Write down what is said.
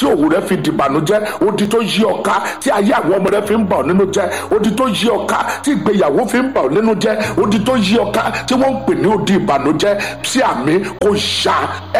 tí òwò rẹ fi dìbànújẹ́, odi tó yí ọ ká tí ayé àwọn ọmọ rẹ fi ń bà ọ́ nínú jẹ́, odi tó yí ọ ká tí ìgbéyàwó fi ń bà ọ́ nínú jẹ́, odi tó yí ọ ká tí wọ́n ń pè ní odi ìbànújẹ́, sí àmì kò ṣá